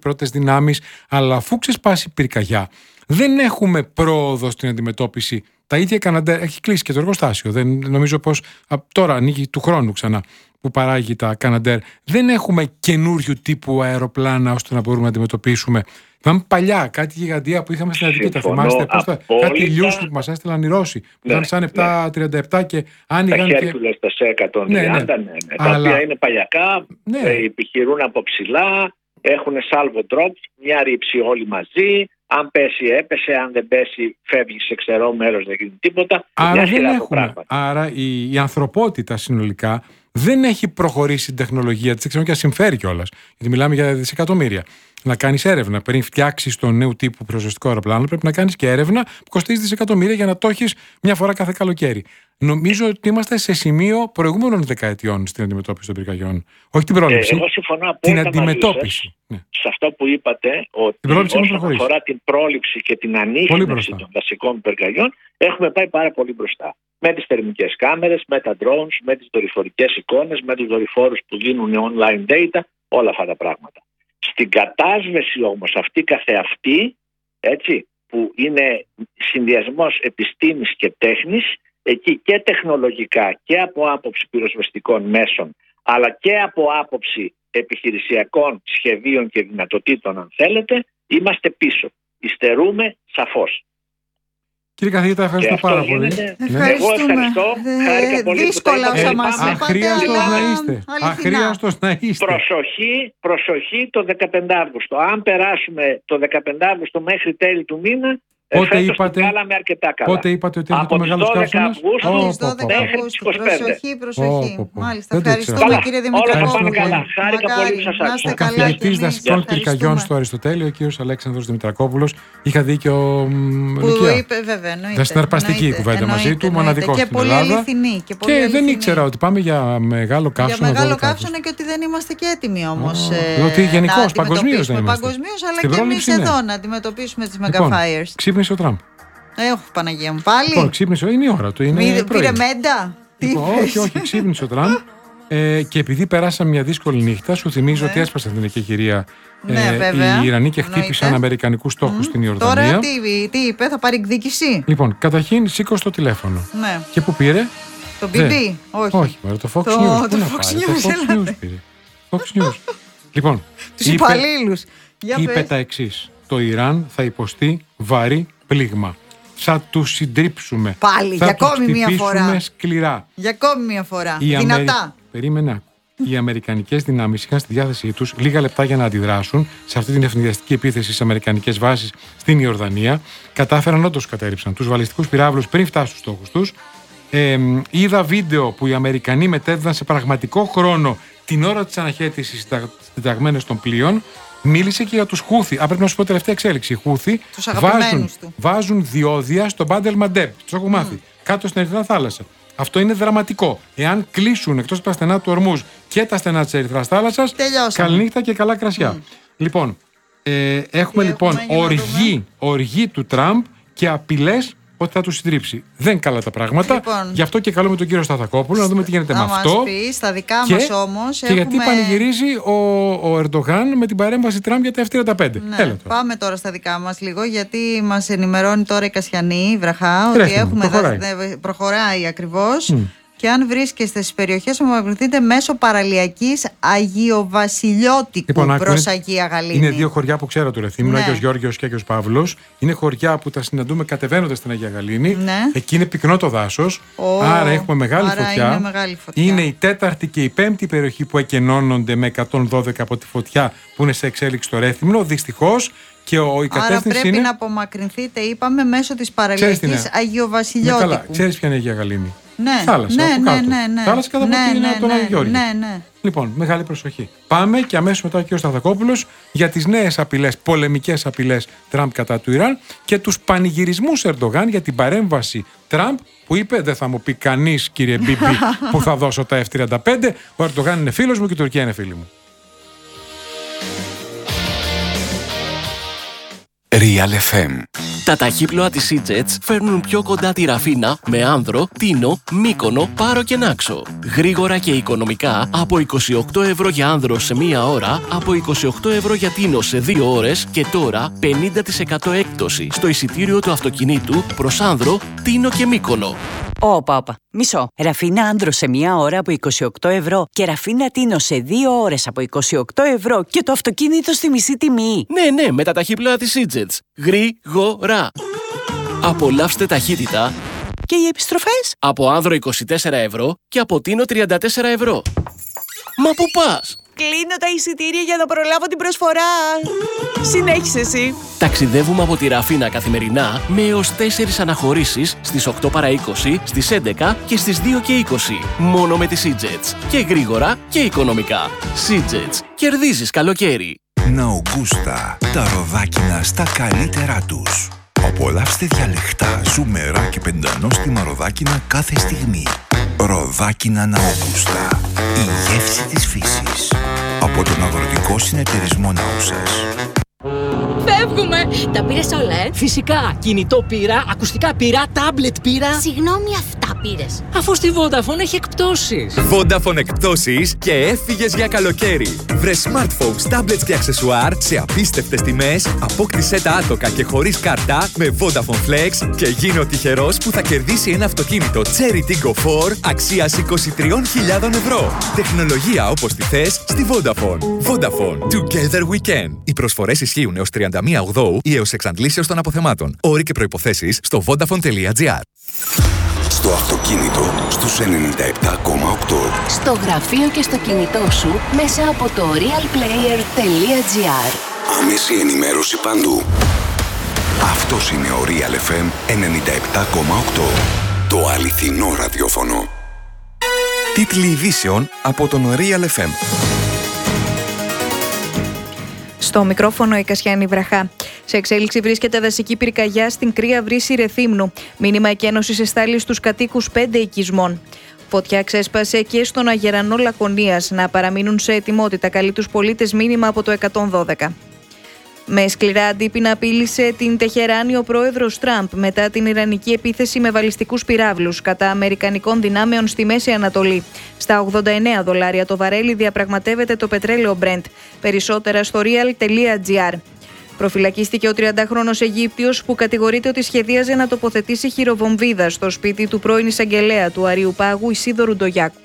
πρώτες δυνάμεις, αλλά αφού ξεσπάσει η πυρκαγιά, δεν έχουμε πρόοδο στην αντιμετώπιση. Τα ίδια Καναντέρ, έχει κλείσει και το εργοστάσιο. Δεν νομίζω πως τώρα ανοίγει του χρόνου ξανά που παράγει τα Καναντέρ. Δεν έχουμε καινούριου τύπου αεροπλάνα ώστε να μπορούμε να αντιμετωπίσουμε. Θυμάμαι παλιά κάτι γιγαντία που είχαμε στην Αττική. Τα θυμάστε? Κάτι ηλιούς που μας έστειλαν οι Ρώσοι. Που ήταν σαν 737 και άνοιγαν. Τα Χέρκουλες τα C-130, ναι. Τα οποία είναι παλιακά, επιχειρούν από ψηλά, έχουν salvo drops, μια ρήψη όλοι μαζί. Αν πέσει, έπεσε. Αν δεν πέσει, φεύγει σε ξερό μέρος, δεν γίνει τίποτα. Άρα δεν έχουμε. Άρα η ανθρωπότητα συνολικά δεν έχει προχωρήσει στην τεχνολογία της, ξέρω και συμφέρει κιόλας. Γιατί μιλάμε για δισεκατομμύρια. Να κάνεις έρευνα πριν φτιάξεις το νέου τύπου πυροσβεστικό αεροπλάνο, πρέπει να κάνεις και έρευνα που κοστίζει δισεκατομμύρια για να το έχεις μια φορά κάθε καλοκαίρι. Νομίζω ότι είμαστε σε σημείο προηγούμενων δεκαετιών στην αντιμετώπιση των πυρκαγιών. Όχι την πρόληψη. Εγώ συμφωνώ την αντιμετώπιση. Σε αυτό που είπατε, ότι όσον αφορά την πρόληψη και την ανίχνευση των βασικών πυρκαγιών, έχουμε πάει πάρα πολύ μπροστά. Με τις θερμικές κάμερες, με τα drones, με τις δορυφορικές εικόνες, με τους δορυφόρους που δίνουν online data, όλα αυτά τα πράγματα. Στην κατάσβεση όμως αυτή καθεαυτή, έτσι, που είναι συνδυασμός επιστήμης και τέχνης, εκεί και τεχνολογικά και από άποψη πυροσβεστικών μέσων, αλλά και από άποψη επιχειρησιακών σχεδίων και δυνατοτήτων, αν θέλετε, είμαστε πίσω. Υστερούμε σαφώς. Κύριε καθηγητά, ευχαριστώ πάρα πολύ. Εγώ ευχαριστώ. Χάρηκα πολύ. Δύσκολα όσα μας είπατε. Αχρίαστος να είστε. Προσοχή το 15 Αύγουστο. Αν περάσουμε το 15 Αύγουστο μέχρι τέλη του μήνα, πότε είπατε ότι έρχεται ο μεγάλος καύσωνας? Από τις 12 Αυγούστου. Προσοχή. Μάλιστα. Ευχαριστούμε, κύριε Δημητρακόπουλο. Χάρηκα πολύ που σας άκουσα. Ο καθηγητής δασικών πυρκαγιών στο Αριστοτέλειο, ο κύριος Αλέξανδρος Δημητρακόπουλος. Είχα δίκιο. Που είπε, βέβαια. Ήταν συναρπαστική κουβέντα μαζί του, μοναδικό στην Ελλάδα. Και πολύ αληθινή. Και δεν ήξερα ότι πάμε για μεγάλο καύσωνα. Για μεγάλο καύσωνα και ότι δεν είμαστε και έτοιμοι όμως. Ότι γενικώς παγκοσμίως δεν είμαστε. Παγκοσμίως, αλλά και εμείς εδώ να αντιμετωπίσουμε τις megafires. Ξύπνησε ο Τραμπ. Παναγία μου, πάλι. Λοιπόν, ξύπνησε, είναι η ώρα του. Πήρε μέντα. Όχι, ξύπνησε ο Τραμπ. Και επειδή περάσαμε μια δύσκολη νύχτα, σου θυμίζω ότι έσπασε την εκεχηρία οι Ιρανοί και χτύπησαν αμερικανικούς στόχους στην Ιορδανία. Τώρα τι είπε, θα πάρει εκδίκηση? Λοιπόν, καταρχήν σήκωσε το τηλέφωνο. Ναι. Και πού πήρε? Το BB, όχι, το Fox News. Το Fox News πήρε. Fox News. Λοιπόν, τους υπαλλήλους. Είπε τα εξής. Το Ιράν θα υποστεί βαρύ πλήγμα. Θα τους συντρίψουμε. Πάλι, για ακόμη μία φορά. Σκληρά. Για ακόμη μία φορά. Δυνατά. Περίμενε. Οι αμερικανικές δυνάμεις είχαν στη διάθεσή τους λίγα λεπτά για να αντιδράσουν σε αυτή την ευνηδιαστική επίθεση στις αμερικανικές βάσεις στην Ιορδανία. Κατάφεραν, όντως κατέριψαν τους βαλιστικούς πυράβλους πριν φτάσουν στους στόχους τους. Είδα βίντεο που οι Αμερικανοί μετέδιδαν σε πραγματικό χρόνο την ώρα της αναχέτησης στις ταγμένες των πλοίων. Μίλησε και για τους Χούθι. Πρέπει να σου πω τελευταία εξέλιξη. Οι Χούθι βάζουν διόδια στο Μπάντελ Μαντέμ. Τους έχω μάθει. Κάτω στην Ερυθρά Θάλασσα. Αυτό είναι δραματικό. Εάν κλείσουν εκτός από τα στενά του Ορμούζ και τα στενά της Ερυθράς Θάλασσας, καληνύχτα και καλά κρασιά. Λοιπόν, έχουμε οργή του Τραμπ και απειλές ότι θα του συντρίψει. Δεν καλά τα πράγματα. Λοιπόν, γι' αυτό και καλούμε τον κύριο Σταθακόπουλο να δούμε τι γίνεται με αυτό. Να μας πει, στα δικά μας όμως. Και γιατί πανηγυρίζει ο Ερντογάν με την παρέμβαση Τραμπ για τα F-35. Ναι, πάμε τώρα στα δικά μας λίγο, γιατί μας ενημερώνει τώρα η Κασιανή Βραχά ότι προχωράει ακριβώς. Και αν βρίσκεστε στις περιοχές που αποκριθείτε μέσω παραλιακής Αγιοβασιλιώτικου προς Αγία Γαλήνη. Είναι δύο χωριά που ξέρω του Ρεθύμνου, Άγιος Γιώργος και Άγιος Παύλος. Είναι χωριά που τα συναντούμε κατεβαίνοντας στην Αγία Γαλήνη. Ναι. Εκεί είναι πυκνό το δάσος. Άρα έχουμε μεγάλη φωτιά. Είναι η τέταρτη και η πέμπτη περιοχή που εκενώνονται με 112 από τη φωτιά που είναι σε εξέλιξη στο Ρέθυμνο. Δυστυχώς. Και άρα πρέπει να απομακρυνθείτε, είπαμε, μέσω της παραλιακής Αγιοβασιλιώτικου. Καλά, ξέρεις ποια είναι η Αγία Γαλήνη? Ναι, θάλασσα, ναι. Θάλασσα κατά τον Άγιο Γιώργη. Λοιπόν, μεγάλη προσοχή. Πάμε και αμέσως μετά ο κ. Σταθακόπουλος για τις νέες απειλές, πολεμικές απειλές Τραμπ κατά του Ιράν και τους πανηγυρισμούς Ερντογάν για την παρέμβαση Τραμπ που είπε: δεν θα μου πει κανείς, κύριε Μπίμπι, που θα δώσω τα F-35. Ο Ερντογάν είναι φίλος μου και η Τουρκία είναι φίλη μου. Real FM Τα ταχύπλοα της Seajets φέρνουν πιο κοντά τη Ραφίνα με Άνδρο, Τίνο, Μύκονο, Πάρο και Νάξο. Γρήγορα και οικονομικά από 28 ευρώ για Άνδρο σε 1 ώρα, από 28 ευρώ για Τίνο σε 2 ώρες και τώρα 50% έκπτωση στο εισιτήριο του αυτοκινήτου προς Άνδρο, Τίνο και Μύκονο. Όπα. Μισό. Ραφίνα Άνδρο σε 1 ώρα από 28 ευρώ και Ραφίνα Τίνο σε 2 ώρες από 28 ευρώ και το αυτοκίνητο στη μισή τιμή. Ναι, με τα ταχύπλοα της Seajets. Γρήγορα. Απολαύστε ταχύτητα. Και οι επιστροφές? Από Άνδρο 24 ευρώ και από Τίνο 34 ευρώ. Μα πού πας? Κλείνω τα εισιτήρια για να προλάβω την προσφορά. Συνέχισε εσύ. Ταξιδεύουμε από τη Ραφίνα καθημερινά με έως 4 αναχωρήσεις στις 8 παρά 20, στις 11 και στις 2 και 20. Μόνο με τη Seajets. Και γρήγορα και οικονομικά. Seajets. Κερδίζεις καλοκαίρι. Ναουγκούστα. Τα ροδάκινα στα καλύτερά τους. Απολαύστε διαλεκτά, ζουμερά και πεντανόστιμα ροδάκινα κάθε στιγμή. Ροδάκινα Ναουγκούστα. Η γεύση της φύσης. Από τον Αγροτικό Συνεταιρισμό Ναούσας. Φεύγουμε! Τα πήρες όλα, Φυσικά! Κινητό πήρα, ακουστικά πήρα, τάμπλετ πήρα. Συγγνώμη, αυτά πήρες. Αφού στη Vodafone έχει εκπτώσεις. Vodafone εκπτώσεις και έφυγες για καλοκαίρι. Βρε smartphones, tablets και αξεσουάρ σε απίστευτες τιμές, απόκτησέ τα άτοκα και χωρίς κάρτα με Vodafone Flex και γίνε ο τυχερός που θα κερδίσει ένα αυτοκίνητο Cherry Tiggo 4 αξίας 23.000 ευρώ. Τεχνολογία όπως τη θες στη Vodafone. Vodafone. Together we can. Οι προσφορές ισχύουν έως 31 Οκτώου ή έως εξαντλήσεως των αποθεμάτων. Όροι και προϋποθέσεις στο vodafone.gr. Στο αυτοκίνητο στους 97,8. Στο γραφείο και στο κινητό σου μέσα από το realplayer.gr. Άμεση ενημέρωση παντού. Αυτός είναι ο Real FM 97,8. Το αληθινό ραδιόφωνο. Τίτλοι ειδήσεων από τον Real FM. Στο μικρόφωνο η Κασιάνη Βραχά. Σε εξέλιξη βρίσκεται δασική πυρκαγιά στην Κρύα Βρύση Ρεθύμνου. Μήνυμα εκένωσης εστάλει στους κατοίκους 5 οικισμών. Φωτιά ξέσπασε και στον Αγερανό Λακωνίας. Να παραμείνουν σε ετοιμότητα. Καλεί τους πολίτες μήνυμα από το 112. Με σκληρά αντίπεινα απείλησε την Τεχεράνη ο πρόεδρος Τραμπ μετά την ιρανική επίθεση με βαλιστικούς πυράβλους κατά αμερικανικών δυνάμεων στη Μέση Ανατολή. Στα $89 το βαρέλι διαπραγματεύεται το πετρέλαιο Brent. Περισσότερα στο real.gr. Προφυλακίστηκε ο 30χρονος Αιγύπτιος που κατηγορείται ότι σχεδίαζε να τοποθετήσει χειροβομβίδα στο σπίτι του πρώην εισαγγελέα του Αριουπάγου Ισίδωρου Ντογιάκου.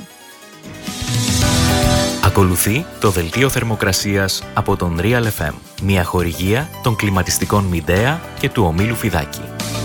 Ακολουθεί το δελτίο θερμοκρασίας από τον Real FM, μια χορηγία των κλιματιστικών Midea και του ομίλου Φιδάκη.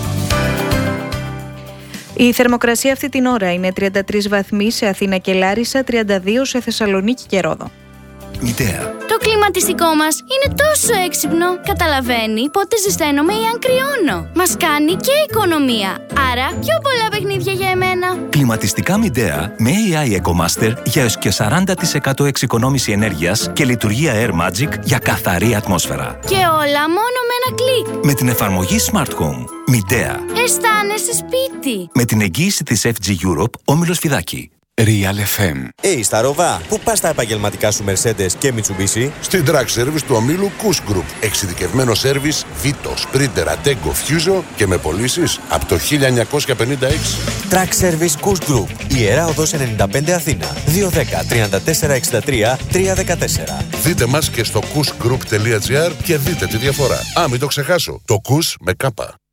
Η θερμοκρασία αυτή την ώρα είναι 33 βαθμοί σε Αθήνα και Λάρισα, 32 σε Θεσσαλονίκη και Ρόδο. Midea. Το κλιματιστικό μας είναι τόσο έξυπνο. Καταλαβαίνει πότε ζεσταίνομαι ή αν κρυώνω. Μας κάνει και οικονομία. Άρα πιο πολλά παιχνίδια για εμένα. Κλιματιστικά Midea με AI EcoMaster για έως και 40% εξοικονόμηση ενέργειας και λειτουργία Air Magic για καθαρή ατμόσφαιρα. Και όλα μόνο με ένα κλικ. Με την εφαρμογή Smart Home. Midea. Αισθάνεσαι σπίτι. Με την εγγύηση της FG Europe, όμιλος Φιδάκη. Real FM. Στα Ροβά, πού πας τα επαγγελματικά σου Mercedes και Mitsubishi? Στην Track Service του ομίλου Kuss Group. Εξειδικευμένο σέρβις Vito, Sprinter, Ateco, Fuso και με πωλήσεις από το 1956. Track Service Kuss Group. Ιερά Οδός 95 Αθήνα. 210 34 63 314. Δείτε μας και στο kussgroup.gr και δείτε τη διαφορά. Μην το ξεχάσω. Το Kuss με κάπα.